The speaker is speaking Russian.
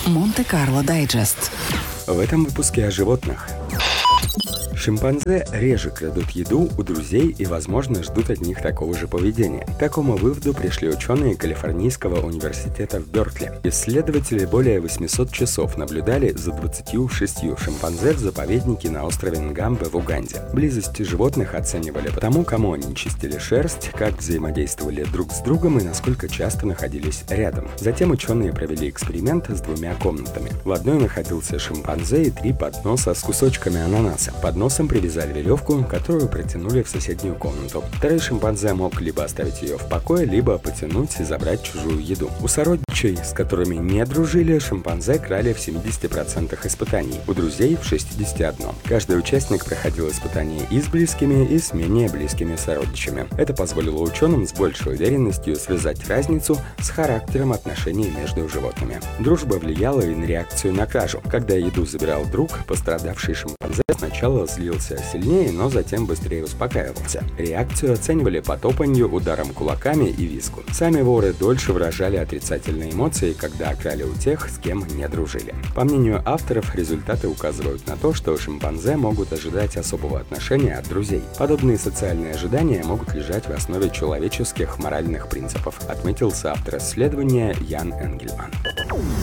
Монте-Карло Дайджест. В этом выпуске о животных. Шимпанзе реже крадут еду у друзей и, возможно, ждут от них такого же поведения. К такому выводу пришли ученые Калифорнийского университета в Беркли. Исследователи более 800 часов наблюдали за 26 шимпанзе в заповеднике на острове Нгамбе в Уганде. Близость животных оценивали по тому, кому они чистили шерсть, как взаимодействовали друг с другом и насколько часто находились рядом. Затем ученые провели эксперимент с двумя комнатами. В одной находился шимпанзе и 3 подноса с кусочками ананаса. Подносом привязали веревку, которую протянули в соседнюю комнату. Второй шимпанзе мог либо оставить ее в покое, либо потянуть и забрать чужую еду. У сородичей, с которыми не дружили, шимпанзе крали в 70% испытаний, у друзей в 61%. Каждый участник проходил испытания и с близкими, и с менее близкими сородичами. Это позволило ученым с большей уверенностью связать разницу с характером отношений между животными. Дружба влияла и на реакцию на кражу. Когда еду забирал друг, пострадавший шимпанзе сначала злился сильнее, но затем быстрее успокаивался. Реакцию оценивали по топанью, ударом кулаками и визгу. Сами воры дольше выражали отрицательные эмоции, когда крали у тех, с кем не дружили. По мнению авторов, результаты указывают на то, что шимпанзе могут ожидать особого отношения от друзей. Подобные социальные ожидания могут лежать в основе человеческих моральных принципов, отметил соавтор исследования Ян Энгельман.